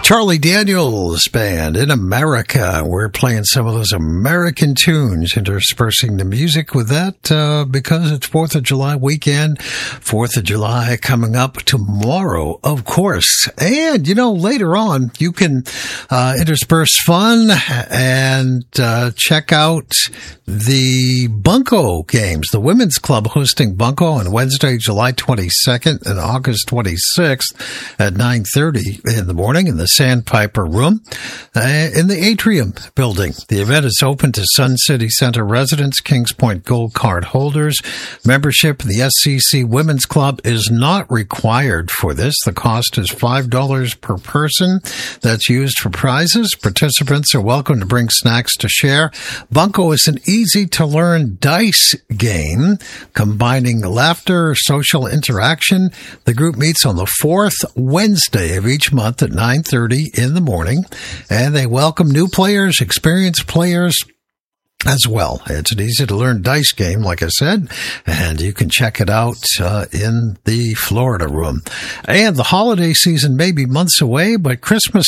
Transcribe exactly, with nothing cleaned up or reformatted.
Charlie Daniels Band in America. We're playing some of those American tunes, interspersing the music with that uh, because it's fourth of July weekend. fourth of July coming up tomorrow, of course. And, you know, later on, you can uh, intersperse fun and uh, check out the Bunko games. The Women's Club hosting Bunko on Wednesday, July twenty-second and August twenty-sixth at nine thirty in the morning in the Sandpiper Room uh, in the Atrium building. The event is open to Sun City Center residents, Kings Point Gold Card holders. Membership in the S C C Women's Club is not required for this. The cost is five dollars per person. That's used for prizes. Participants are welcome to bring snacks to share. Bunko is an easy-to-learn dice game combining laughter, social interaction. The group meets on the fourth Wednesday of each month at nine thirty in the morning, and they welcome new players, experienced players as well. It's an easy-to-learn dice game, like I said, and you can check it out uh, in the Florida Room. And the holiday season may be months away, but Christmas